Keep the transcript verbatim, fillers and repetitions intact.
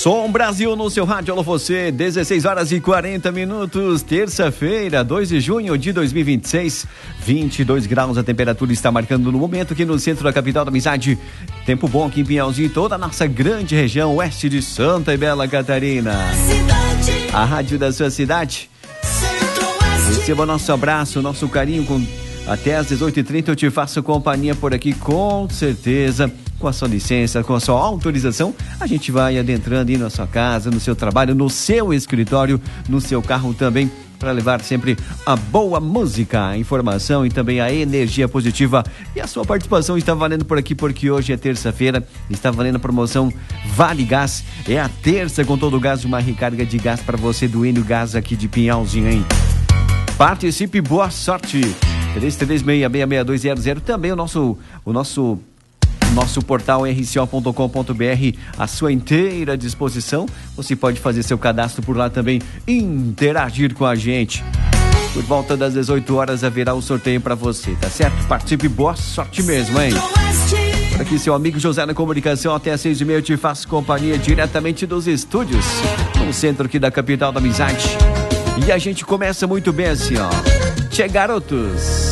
Som Brasil no seu rádio, alô você, dezesseis horas e quarenta minutos, terça-feira, dois de junho de dois mil e vinte e seis, vinte e dois graus, a temperatura está marcando no momento aqui no centro da capital da amizade. Tempo bom aqui em Pinhalzinho, toda a nossa grande região oeste de Santa e Bela Catarina. A rádio da sua cidade. Receba nosso abraço, nosso carinho com... Até às dezoito e trinta eu te faço companhia por aqui, com certeza, com a sua licença, com a sua autorização, a gente vai adentrando aí na sua casa, no seu trabalho, no seu escritório, no seu carro também, para levar sempre a boa música, a informação e também a energia positiva. E a sua participação está valendo por aqui, porque hoje é terça-feira, está valendo a promoção Vale Gás. É a terça com todo o gás, uma recarga de gás para você do Enio Gás aqui de Pinhalzinho, hein? Participe, boa sorte! três três seis, seis seis dois zero zero, também o nosso, o nosso, nosso portal r c o ponto com ponto b r, à sua inteira disposição. Você pode fazer seu cadastro por lá também, interagir com a gente. Por volta das dezoito horas haverá o sorteio para você, tá certo? Participe, boa sorte mesmo, hein? Por aqui seu amigo José na Comunicação, até às seis e meia eu te faço companhia diretamente dos estúdios, no centro aqui da capital da amizade. E a gente começa muito bem assim, ó. Tchê, garotos!